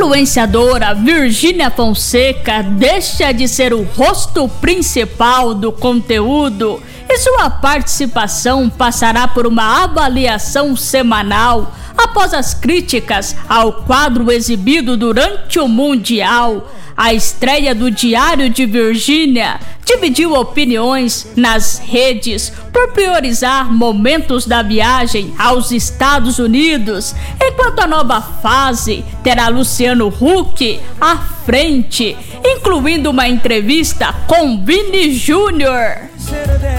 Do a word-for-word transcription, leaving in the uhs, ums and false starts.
influenciadora Virgínia Fonseca deixa de ser o rosto principal do conteúdo e sua participação passará por uma avaliação semanal após as críticas ao quadro exibido durante o Mundial. A estreia do Diário de Virgínia dividiu opiniões nas redes por priorizar momentos da viagem aos Estados Unidos, enquanto a nova fase terá Luciano Huck à frente, incluindo uma entrevista com Vini Júnior.